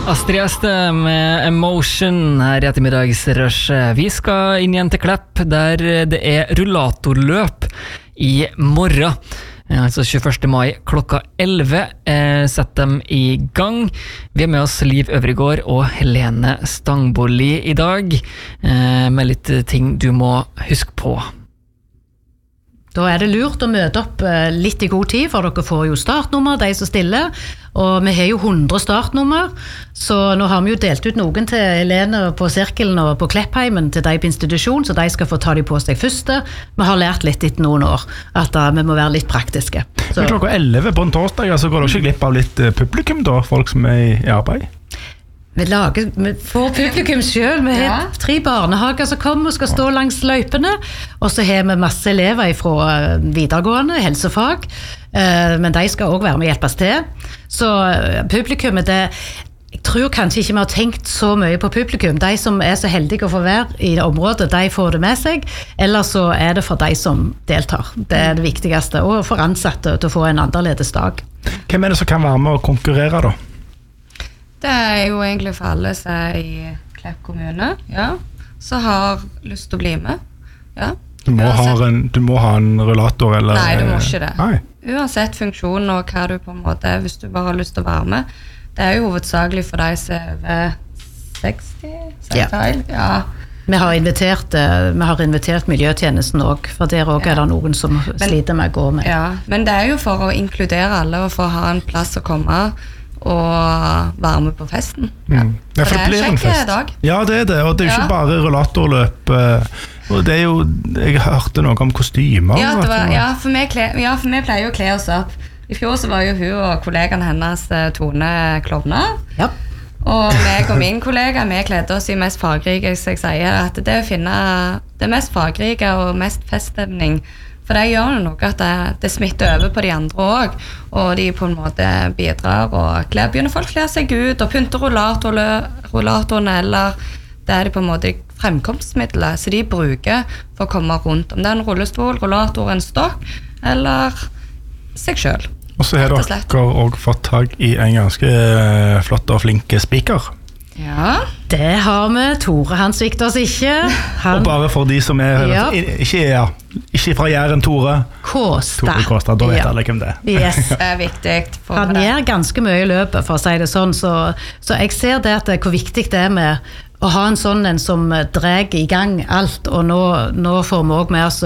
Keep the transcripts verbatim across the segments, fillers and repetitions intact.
Astrid Este med Emotion her I ettermiddagsrush. Vi skal inn igjen til Klepp, der det er rullatorløp I morgen. Altså tjueførste mai klokka elleve eh, setter dem I gang. Vi har med oss Liv Øvrigård og Helene Stangbolli I dag, eh, med litt ting du må huske på. Da er det lurt å møte opp litt I god tid, for dere får jo startnummer, de som stiller, og vi har jo hundre startnummer, så nå har vi jo delt ut noen til Helene på Sirkelen og på Kleppheimen, til de på institusjon, så de skal få ta de på seg første. Vi har lært litt etter noen år, at uh, vi må være litt praktiske. Så. Men klokka elleve på en torsdag, så går det ikke glipp av litt publikum da, folk som er I arbeid? Vi, lager, vi får publikum selv, vi har ja. tre barnehager som kommer og skal stå langs løypene, og så har vi masse elever fra videregående, helsefag, men de skal også være med og hjelpes til. Så publikummet, det, jeg tror kanskje ikke vi har tenkt så mye på publikum. De som er så heldige å få være I det området, de får det med seg, eller så er det for de som deltar. Det er det viktigste, og for ansatte til å få en annerledes dag. Hvem er det som kan være med og konkurrere da? Det er jo egentlig for alle som er I Klepp kommune, ja, så har lyst til å bli med, ja. Du må, ha en, du må ha en rullator, eller? Nei, du må ikke det. Nei. Uansett funksjon og hva du på en måte er, hvis du bare har lyst til å være med. Det er jo hovedsakelig for deg som er over seksti, seksti, ja. Vi har invitert, vi har invitert miljøtjenesten også, for der også ja. Er det noen som men, sliter med å gå med. Ja, men det er jo for å inkludere alle og for å ha en plass å komme og være med på festen. Ja. Mm. Ja, for det, det er en kjekk dag. Ja, det er det, og det er jo ja. Ikke bare rullatorløp. Og det er jo, jeg hørte noe om kostymer. Ja, det var, ja, for vi, kle, ja, for vi pleier jo å kle oss opp. I fjor så var jo hun og kollegaen hennes Tone klovner. Ja. Og meg og min kollega, vi kledde oss I mest fargerike, så jeg sier at det å finne det mest fargerike og mest feststemning, for det gjør noe at det, det smitter over på de andre også, og de på en måte bidrar, og kler, begynner folk kler seg ut, og pynter rullator, rullatoren, eller det er de på en måte fremkomstmidler, så de bruker for å komme rundt, om det er en rullestol, rullator, en stokk, eller seg selv. Og så har dere også fått tag I en ganske flott og flink speaker. Ja, det har vi. Tore, han svikter oss ikke. Han, og bare for de som er, ja. ikke, ja, ikke fra Jæren, Tore. Kåstad. Tore Kåstad, da vet ja. alle hvem det er. Yes. Det er viktig. Han gjør ganske mye I løpet, for å si det sånn, så, så jeg ser det at det, hvor viktig det er med å ha en sånn en som drar I gang alt, og nå, nå får vi også med oss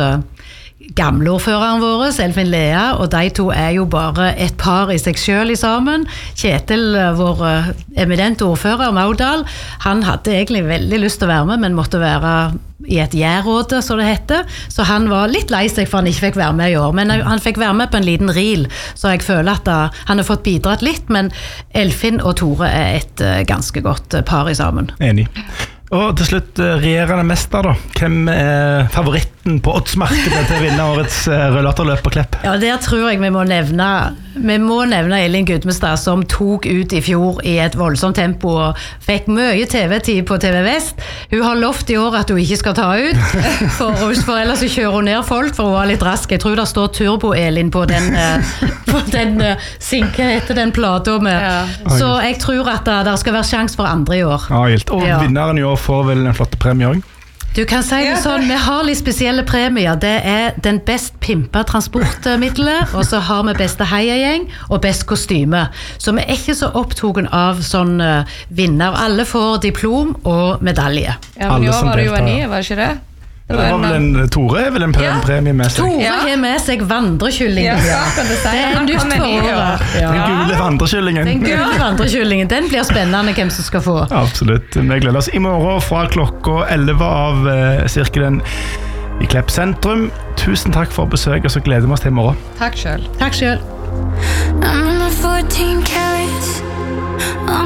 gamle ordføreren våre, Elfin Lea, og de to er jo bare et par I seg selv I sammen. Kjetil, vår eminente ordfører, Maudal, han hadde egentlig veldig lyst til å være med, men måtte være I et jærråde, så det heter. Så han var litt lei seg for han ikke fikk være med I år, men han fikk være med på en liten reel, så jeg føler at da, han har fått bidratt litt, men Elfin og Tore er et ganske godt par I sammen. Enig. Og til slutt, regjerende mester da. Hvem er favoritten på oddsmarkedet til å vinne årets rullatorløp på Klepp? Ja, der tror jeg vi må nevne, vi må nevne Elin Gudmestad, som tok ut I fjor I et voldsomt tempo og fikk mye TV-tid på T V Vest. Hun har lovt I år at hun ikke skal ta ut, for, for ellers så kjører hun ned folk, for hun var litt rask. Jeg tror det står Turbo-Elin på den, på den sinke etter den platen med. Ja. Så jeg tror at det, det skal være sjans for andre I år. Ja, helt. Og ja. Vinneren I år får vel en flotte premie også? Du kan si det sånn, vi har litt spesielle premier. Det er den best pimpa transportmiddelet, og så har vi beste heiagjeng og best kostyme. Så vi er ikke så opptogen av sånn uh, vinner. Alle får diplom og medalje. Ja, men i år var det jo en ny, var det ikke det? Det var vel en, Tore er vel en ja. premie med seg. Tore ja. Har med seg vandrekyllingen. Ja, det, det er nytt for året. Ja. Den gule vandrekyllingen. Den gule vandrekyllingen, den blir spennende hvem som skal få. Ja, absolutt. Vi gleder oss I morgen fra klokka elleve av uh, Sirkelen I Klepp sentrum. Tusen takk for besøk, og så gleder vi oss til I morgen. Takk selv. Takk selv. I'm fourteen carats.